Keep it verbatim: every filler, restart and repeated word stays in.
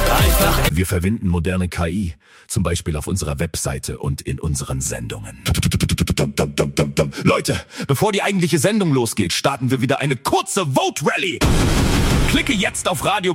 Einfach. Wir verwenden moderne K I, zum Beispiel auf unserer Webseite und in unseren Sendungen. Leute, bevor die eigentliche Sendung losgeht, starten wir wieder eine kurze Vote Rally. Klicke jetzt auf Radio